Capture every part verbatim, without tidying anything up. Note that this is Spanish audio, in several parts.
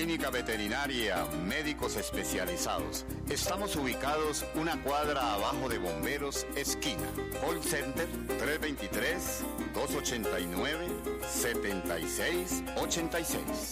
Clínica Veterinaria, médicos especializados. Estamos ubicados una cuadra abajo de Bomberos, esquina. Call Center tres dos tres, dos ocho nueve, siete seis ocho seis.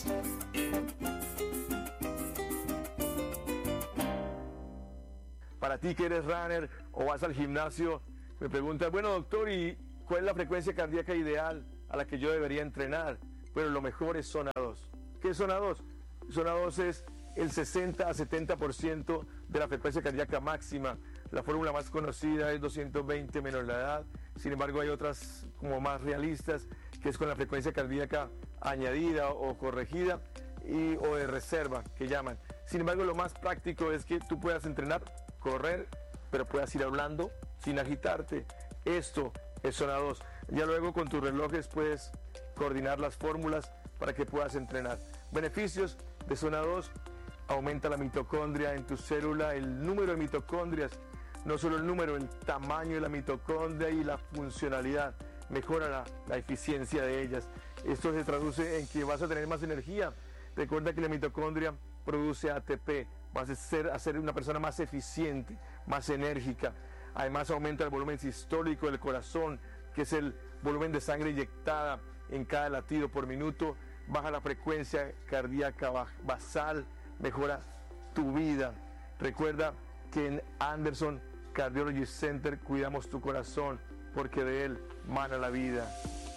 Para ti que eres runner o vas al gimnasio, me preguntas, bueno doctor, ¿y cuál es la frecuencia cardíaca ideal a la que yo debería entrenar? Bueno, lo mejor es zona dos. ¿Qué es zona dos? Zona dos es el sesenta a setenta por ciento de la frecuencia cardíaca máxima. La fórmula más conocida es doscientos veinte menos la edad. Sin embargo, hay otras como más realistas, que es con la frecuencia cardíaca añadida o corregida y, o de reserva, que llaman. Sin embargo, lo más práctico es que tú puedas entrenar, correr, pero puedas ir hablando sin agitarte. Esto es zona dos. Ya luego con tus relojes puedes coordinar las fórmulas para que puedas entrenar. Beneficios de zona dos: aumenta la mitocondria en tu célula, el número de mitocondrias, no solo el número, el tamaño de la mitocondria y la funcionalidad, mejora la, la eficiencia de ellas. Esto se traduce en que vas a tener más energía. Recuerda que la mitocondria produce A T P, vas a ser, a ser una persona más eficiente, más enérgica. Además aumenta el volumen sistólico del corazón, que es el volumen de sangre inyectada en cada latido por minuto, baja la frecuencia cardíaca basal, mejora tu vida. Recuerda que en Anderson Cardiology Center cuidamos tu corazón, porque de él mana la vida.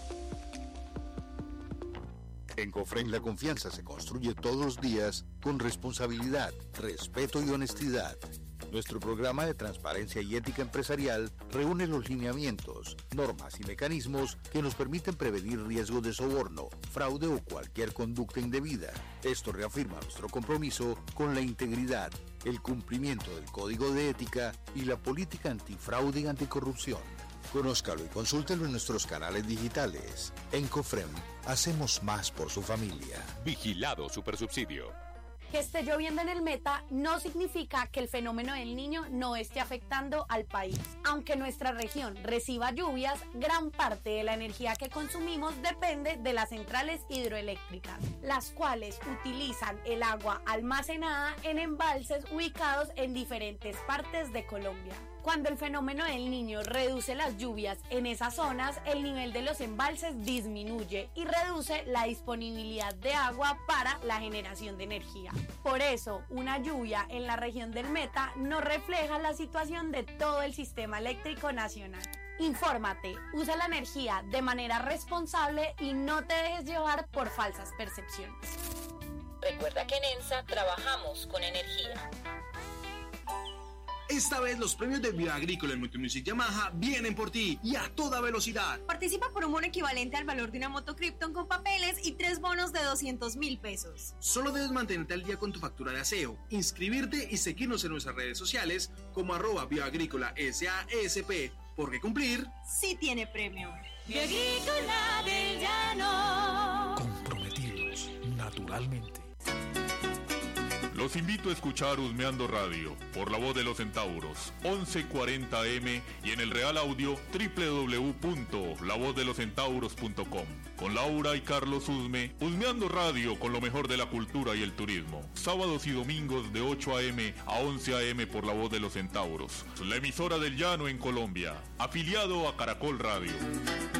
En Cofren la confianza se construye todos los días con responsabilidad, respeto y honestidad. Nuestro programa de transparencia y ética empresarial reúne los lineamientos, normas y mecanismos que nos permiten prevenir riesgos de soborno, fraude o cualquier conducta indebida. Esto reafirma nuestro compromiso con la integridad, el cumplimiento del Código de Ética y la política antifraude y anticorrupción. Conózcalo y consúltelo en nuestros canales digitales. En Cofrem, hacemos más por su familia. Vigilado Supersubsidio. Que esté lloviendo en el Meta no significa que el fenómeno del Niño no esté afectando al país. Aunque nuestra región reciba lluvias, gran parte de la energía que consumimos depende de las centrales hidroeléctricas, las cuales utilizan el agua almacenada en embalses ubicados en diferentes partes de Colombia. Cuando el fenómeno del Niño reduce las lluvias en esas zonas, el nivel de los embalses disminuye y reduce la disponibilidad de agua para la generación de energía. Por eso, una lluvia en la región del Meta no refleja la situación de todo el sistema eléctrico nacional. Infórmate, usa la energía de manera responsable y no te dejes llevar por falsas percepciones. Recuerda que en ENSA trabajamos con energía. Esta vez los premios de Bioagrícola en Multimusic Yamaha vienen por ti y a toda velocidad. Participa por un bono equivalente al valor de una moto Krypton con papeles y tres bonos de doscientos mil pesos. Solo debes mantenerte al día con tu factura de aseo, inscribirte y seguirnos en nuestras redes sociales como arroba Bioagrícola S A S P, porque cumplir sí tiene premio. Bioagrícola del Llano. Comprometidos naturalmente. Los invito a escuchar Husmeando Radio por La Voz de los Centauros, once cuarenta A M y en el Real Audio doble u doble u doble u punto la voz de los centauros punto com. Con Laura y Carlos Husme, Husmeando Radio con lo mejor de la cultura y el turismo. Sábados y domingos de ocho A M a once A M por La Voz de los Centauros. La emisora del Llano en Colombia, afiliado a Caracol Radio.